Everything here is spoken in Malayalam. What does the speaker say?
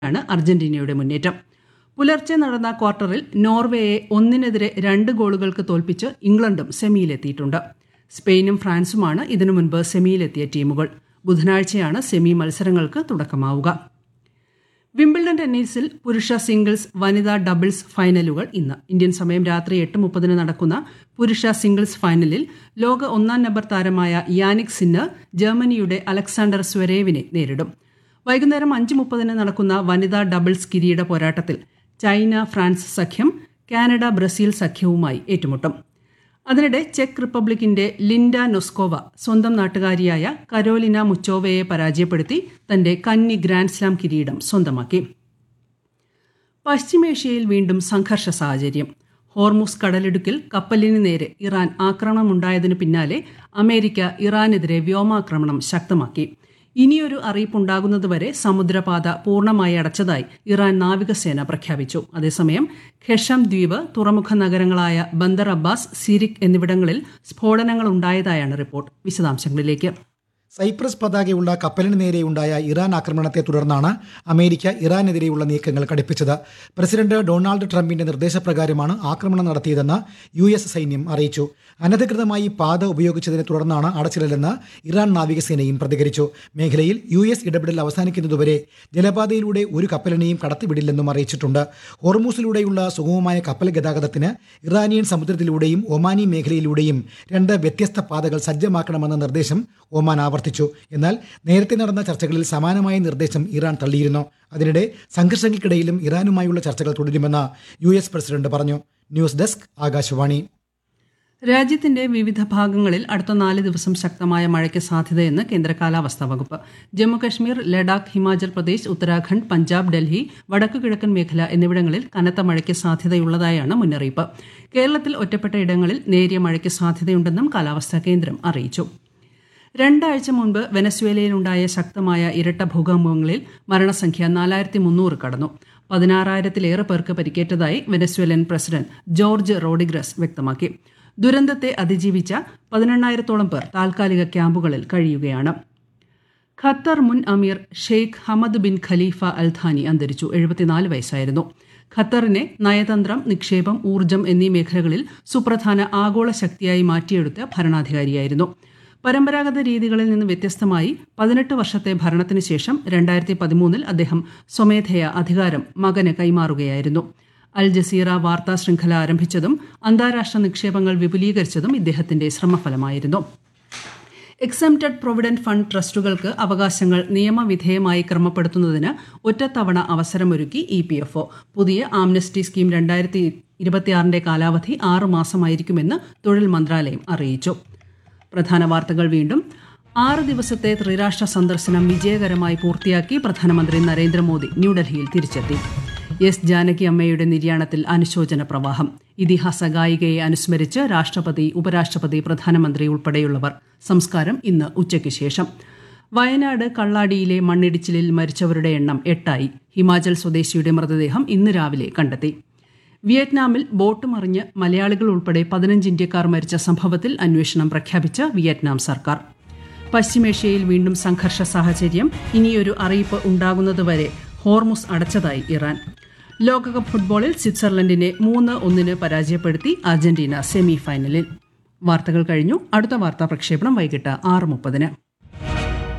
ാണ് അർജന്റീനയുടെ മുന്നേറ്റം. പുലർച്ചെ നടന്ന ക്വാർട്ടറിൽ നോർവേയെ 1-2 ഗോളുകൾക്ക് തോൽപ്പിച്ച് ഇംഗ്ലണ്ടും സെമിയിലെത്തിയിട്ടുണ്ട്. സ്പെയിനും ഫ്രാൻസുമാണ് ഇതിനു മുൻപ് സെമിയിലെത്തിയ ടീമുകൾ. ബുധനാഴ്ചയാണ് സെമി മത്സരങ്ങൾക്ക് തുടക്കമാവുക. വിംബിൾഡൺ ടെന്നീസിൽ പുരുഷ സിംഗിൾസ്, വനിതാ ഡബിൾസ് ഫൈനലുകൾ ഇന്ന്. ഇന്ത്യൻ സമയം രാത്രി 8:30 നടക്കുന്ന പുരുഷ സിംഗിൾസ് ഫൈനലിൽ ലോക 1-ാം നമ്പർ താരമായ യാനിക് സിന്നർ ജർമ്മനിയുടെ അലക്സാണ്ടർ സ്വരേവിനെ നേരിടും. വൈകുന്നേരം 5:30 നടക്കുന്ന വനിതാ ഡബിൾസ് കിരീട പോരാട്ടത്തിൽ ചൈന ഫ്രാൻസ് സഖ്യം കാനഡ ബ്രസീൽ സഖ്യവുമായി ഏറ്റുമുട്ടും. അതിനിടെ ചെക്ക് റിപ്പബ്ലിക്കിന്റെ ലിൻഡ നൊസ്കോവ സ്വന്തം നാട്ടുകാരിയായ കരോലിന മുച്ചോവയെ പരാജയപ്പെടുത്തി തന്റെ കന്നി ഗ്രാൻഡ് സ്ലാം കിരീടം സ്വന്തമാക്കി. പശ്ചിമേഷ്യയിൽ വീണ്ടും സംഘർഷ സാഹചര്യം. ഹോർമുസ് കടലിടുക്കിൽ കപ്പലിന് നേരെ ഇറാൻ ആക്രമണമുണ്ടായതിനു പിന്നാലെ അമേരിക്ക ഇറാനെതിരെ വ്യോമാക്രമണം ശക്തമാക്കി. ഇനിയൊരു അറിയിപ്പുണ്ടാകുന്നതുവരെ സമുദ്രപാത പൂർണ്ണമായി അടച്ചതായി ഇറാൻ നാവികസേന പ്രഖ്യാപിച്ചു. അതേസമയം ഖെഷം ദ്വീപ് തുറമുഖ നഗരങ്ങളായ ബന്ദർ അബ്ബാസ്, സിരിക് എന്നിവിടങ്ങളിൽ സ്ഫോടനങ്ങൾ ഉണ്ടായതായാണ് റിപ്പോർട്ട്. വിശദാംശങ്ങളിലേക്ക്. സൈപ്രസ് പതാകയുള്ള കപ്പലിന് നേരെയുണ്ടായ ഇറാൻ ആക്രമണത്തെ തുടർന്നാണ് അമേരിക്ക ഇറാനെതിരെയുള്ള നീക്കങ്ങൾ കടുപ്പിച്ചത്. പ്രസിഡന്റ് ഡൊണാൾഡ് ട്രംപിന്റെ നിർദ്ദേശപ്രകാരമാണ് ആക്രമണം നടത്തിയതെന്ന് US സൈന്യം അറിയിച്ചു. അനധികൃതമായി പാത ഉപയോഗിച്ചതിനെ തുടർന്നാണ് അടച്ചിടലെന്ന് ഇറാൻ നാവികസേനയും പ്രതികരിച്ചു. മേഖലയിൽ US ഇടപെടൽ അവസാനിക്കുന്നതുവരെ ജലപാതയിലൂടെ ഒരു കപ്പലിനെയും കടത്തിവിടില്ലെന്നും അറിയിച്ചിട്ടുണ്ട്. ഹോർമൂസിലൂടെയുള്ള സുഗമമായ കപ്പൽ ഗതാഗതത്തിന് ഇറാനിയൻ സമുദ്രത്തിലൂടെയും ഒമാനി മേഖലയിലൂടെയും 2 വ്യത്യസ്ത പാതകൾ സജ്ജമാക്കണമെന്ന നിർദ്ദേശം ഒമാൻ ആവർത്തിച്ചു. എന്നാൽ നേരത്തെ നടന്ന ചർച്ചകളിൽ സമാനമായ നിർദ്ദേശം ഇറാൻ തള്ളിയിരുന്നു. അതിനിടെ സംഘർഷങ്ങൾക്കിടയിലും ഇറാനുമായുള്ള ചർച്ചകൾ തുടരുമെന്ന് US പ്രസിഡന്റ് പറഞ്ഞു. News desk, Akashvani. രാജ്യത്തിന്റെ വിവിധ ഭാഗങ്ങളിൽ അടുത്ത 4 ദിവസം ശക്തമായ മഴയ്ക്ക് സാധ്യതയെന്ന് കേന്ദ്ര കാലാവസ്ഥാ വകുപ്പ്. ജമ്മുകശ്മീർ, ലഡാക്ക്, ഹിമാചൽ പ്രദേശ്, ഉത്തരാഖണ്ഡ്, പഞ്ചാബ്, ഡൽഹി, വടക്കു കിഴക്കൻ മേഖല എന്നിവിടങ്ങളിൽ കനത്ത മഴയ്ക്ക് സാധ്യതയുള്ളതായാണ് മുന്നറിയിപ്പ്. കേരളത്തിൽ ഒറ്റപ്പെട്ട ഇടങ്ങളിൽ നേരിയ മഴയ്ക്ക് സാധ്യതയുണ്ടെന്നും കാലാവസ്ഥാ കേന്ദ്രം അറിയിച്ചു. 2 ആഴ്ച മുൻപ് വെനസ്വേലയിലുണ്ടായ ശക്തമായ ഇരട്ട ഭൂകമ്പങ്ങളിൽ മരണസംഖ്യ 4300 കടന്നു. 16,000-ലേറെ പേർക്ക് പരിക്കേറ്റതായി വെനസ്വേലൻ പ്രസിഡന്റ് ജോർജ് റോഡ്രിഗസ് വ്യക്തമാക്കി. ദുരന്തത്തെ അതിജീവിച്ച 18,000-ഓളം പേർ താൽക്കാലിക ക്യാമ്പുകളിൽ കഴിയുകയാണ്. ഖത്തർ മുൻ അമീർ Sheikh Hamad bin Khalifa Al Thani അന്തരിച്ചു. 74 വയസ്സായിരുന്നു. ഖത്തറിനെ നയതന്ത്രം, നിക്ഷേപം, ഊർജ്ജം എന്നീ മേഖലകളിൽ സുപ്രധാന ആഗോള ശക്തിയായി മാറ്റിയെടുത്ത ഭരണാധികാരിയായിരുന്നു. പരമ്പരാഗത രീതികളിൽ നിന്ന് വ്യത്യസ്തമായി 18 വർഷത്തെ ഭരണത്തിന് ശേഷം 2013 അദ്ദേഹം സ്വമേധയാ അധികാരം മകന് കൈമാറുകയായിരുന്നു. അൽ ജസീറ വാർത്താ ശൃംഖല ആരംഭിച്ചതും അന്താരാഷ്ട്ര നിക്ഷേപങ്ങൾ വിപുലീകരിച്ചതും ഇദ്ദേഹത്തിന്റെ ശ്രമഫലമായിരുന്നു. എക്സംപ്റ്റഡ് പ്രൊവിഡന്റ് ഫണ്ട് ട്രസ്റ്റുകൾക്ക് അവകാശങ്ങൾ നിയമവിധേയമായി ക്രമപ്പെടുത്തുന്നതിന് ഒറ്റത്തവണ അവസരമൊരുക്കി EPFO. പുതിയ ആംനസ്റ്റി സ്കീം 2026 കാലാവധി 6 മാസമായിരിക്കുമെന്ന് തൊഴിൽ മന്ത്രാലയം അറിയിച്ചു. പ്രധാന വാർത്തകൾ വീണ്ടും. 6 ദിവസത്തെ ത്രിരാഷ്ട്ര സന്ദർശനം വിജയകരമായി പൂർത്തിയാക്കി പ്രധാനമന്ത്രി നരേന്ദ്രമോദി ന്യൂഡൽഹിയിൽ തിരിച്ചെത്തി. എസ് ജാനകി അമ്മയുടെ നിര്യാണത്തിൽ അനുശോചന പ്രവാഹം. ഇതിഹാസ ഗായികയെ അനുസ്മരിച്ച് രാഷ്ട്രപതി, ഉപരാഷ്ട്രപതി, പ്രധാനമന്ത്രി ഉൾപ്പെടെയുള്ളവർ. സംസ്കാരം ഇന്ന് ഉച്ചയ്ക്ക് ശേഷം. വയനാട് കള്ളാടിയിലെ മണ്ണിടിച്ചിലിൽ മരിച്ചവരുടെ എണ്ണം 8ആയി. ഹിമാചൽ സ്വദേശിയുടെ മൃതദേഹം ഇന്ന് രാവിലെ കണ്ടെത്തി. വിയറ്റ്നാമിൽ ബോട്ട് മറിഞ്ഞ് മലയാളികൾ ഉൾപ്പെടെ 15 ഇന്ത്യക്കാർ മരിച്ച സംഭവത്തിൽ അന്വേഷണം പ്രഖ്യാപിച്ച വിയറ്റ്നാം സർക്കാർ. പശ്ചിമേഷ്യയിൽ വീണ്ടും സംഘർഷ സാഹചര്യം. ഇനിയൊരു അറിയിപ്പ് ഉണ്ടാകുന്നതുവരെ ഹോർമുസ് അടച്ചതായി ഇറാൻ. ലോകകപ്പ് ഫുട്ബോളിൽ സ്വിറ്റ്സർലൻഡിനെ 3-1 പരാജയപ്പെടുത്തി അർജന്റീന സെമി ഫൈനലിൽ. വാർത്തകൾ കഴിഞ്ഞു. അടുത്ത വാർത്താ പ്രക്ഷേപണം വൈകിട്ട് 6:30.